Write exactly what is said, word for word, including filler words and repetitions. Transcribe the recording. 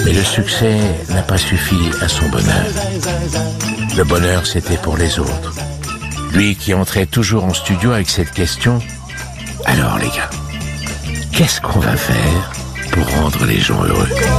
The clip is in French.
Mais le succès n'a pas suffi à son bonheur. Le bonheur, c'était pour les autres. Lui qui entrait toujours en studio avec cette question: alors les gars, qu'est-ce qu'on va faire pour rendre les gens heureux ?